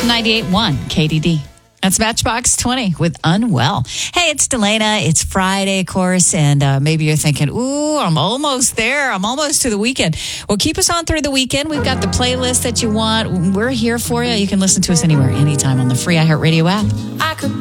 98.1 KDD. That's Matchbox 20 with Unwell. Hey, it's Delana. It's Friday, of course, and maybe you're thinking, ooh, I'm almost there. I'm almost to the weekend. Well, keep us on through the weekend. We've got the playlist that you want. We're here for you. You can listen to us anywhere, anytime on the free iHeartRadio app.